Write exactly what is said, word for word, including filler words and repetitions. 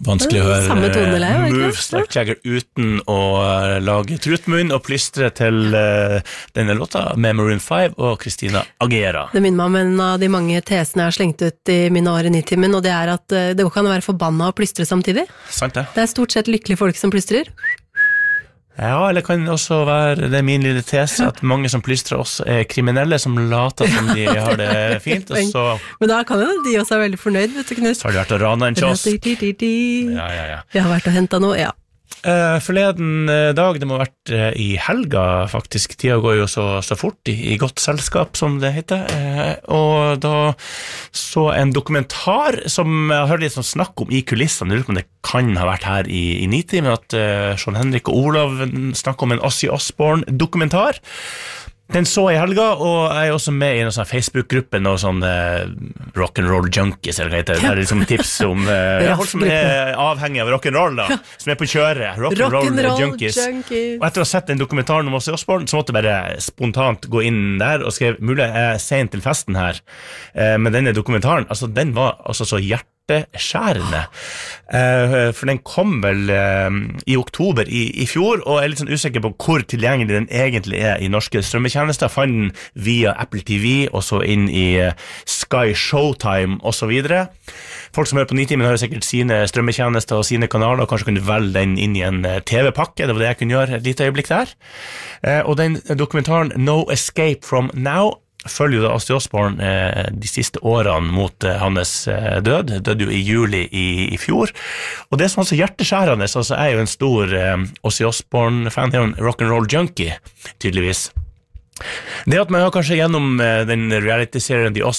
Vanskelig å høre Samme toneleie, Moves like Jagger uten å uh, lage trutmunn og plystre til uh, denne låta med Maroon five og Christina Aguilera. Det minner meg om en av de mange tesene jeg har slengt ut i mine år i Nitimen, og det er at uh, det kan være forbanna å plystre samtidig. Sant det. Det er stort sett lykkelige folk som plystrer. Ja, eller kan også være, det er min lille tese, at mange som plystrer også er kriminelle som later som de har det fint, og så... Men da kan jo de også være veldig fornøyd, vet du, Knut. Så har de vært og rana en kiosk. Ja, ja, ja. Jeg har vært og hentet noe, ja. Uh, forleden dag, det må ha vært uh, i helga faktisk, tida går jo så, så fort i, i godt selskap som det heter, uh, og da så en dokumentar som jeg hørte litt sånn snakk om i kulissene, jeg lurer på om det kan ha vært her i, i Niti, men at uh, Sean Henrik og Olav snakker om en Ozzy Osbourne dokumentar. Den så i helga, og jeg er også med i en sånn Facebook-gruppe, noe sånn eh, rock'n'roll junkies, eller hva heter det, det er liksom tips om eh, folk som er avhengig av rock'n'roll da, som er på kjøret, rock'n'roll rock junkies. junkies. Og etter å ha sett den dokumentaren om Ozzy Osbourne, så måtte jeg bare spontant gå inn der og skrev, mulig jeg er sent til festen her, eh, men denne dokumentaren, altså den var altså så hjert skjærende, uh, for den kom vel uh, i oktober i, i fjor, og jeg er litt sånn usikker på hvor tilgjengelig den egentlig er i norske strømmetjenester. Jeg fant den via Apple T V, og så inn i uh, Sky Showtime og så videre. Folk som hører på Nitimen har jo sikkert sine strømmetjenester og sine kanaler, og kanskje kunne velge den inn i en uh, T V-pakke, det var det jeg kunne gjøre et lite øyeblikk der. Uh, og den dokumentaren No Escape From Now følger jo da Ozzy Osbourne eh, de siste årene mot eh, hans eh, død, døde jo i juli i, i fjor, og det som er så hjerteskjærende, altså jeg er jo en stor eh, Ozzy Osbourne-fan, jeg er jo en rock'n'roll junkie, tydeligvis. Det at man har kanskje gjennom eh, den reality-serien The Ozzy